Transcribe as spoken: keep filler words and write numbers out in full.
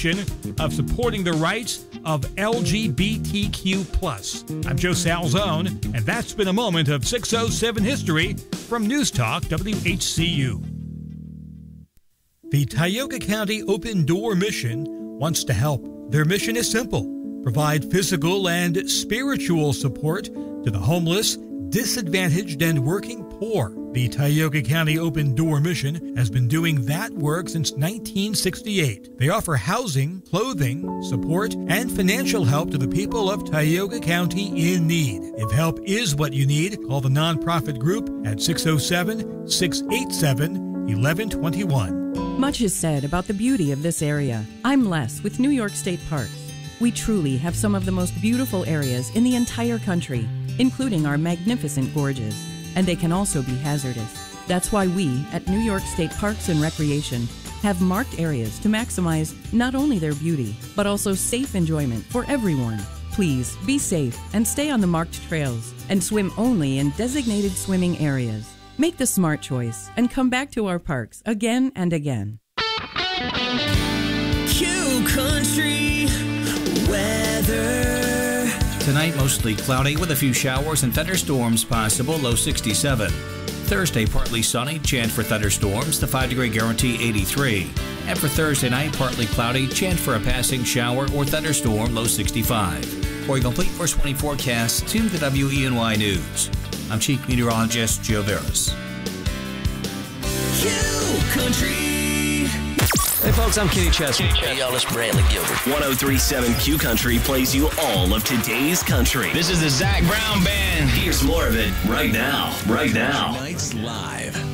mission of supporting the rights of L G B T Q plus. I'm Joe Salzone, and that's been a moment of six oh seven History from News Talk W H C U. The Tioga County Open Door Mission wants to help. Their mission is simple: provide physical and spiritual support to the homeless, disadvantaged, and working poor. The Tioga County Open Door Mission has been doing that work since nineteen sixty-eight. They offer housing, clothing, support, and financial help to the people of Tioga County in need. If help is what you need, call the nonprofit group at six oh seven, six eight seven, one one two one. Much is said about the beauty of this area. I'm Les with New York State Parks. We truly have some of the most beautiful areas in the entire country, including our magnificent gorges, and they can also be hazardous. That's why we at New York State Parks and Recreation have marked areas to maximize not only their beauty, but also safe enjoyment for everyone. Please be safe and stay on the marked trails and swim only in designated swimming areas. Make the smart choice and come back to our parks again and again. Q Country weather. Tonight, mostly cloudy with a few showers and thunderstorms possible, low sixty-seven. Thursday, partly sunny, chance for thunderstorms, the five degree guarantee eighty-three. And for Thursday night, partly cloudy, chance for a passing shower or thunderstorm, low sixty-five. For a complete first twenty forecast, tune to W E N Y News. I'm Chief Meteorologist Joe Veras. Q Country. Hey folks, I'm Kenny Chesney. Hey y'all, it's Bradley Gilbert. one oh three point seven Q Country plays you all of today's country. This is the Zach Brown Band. Here's more of it right now. Right now. Tonight's live.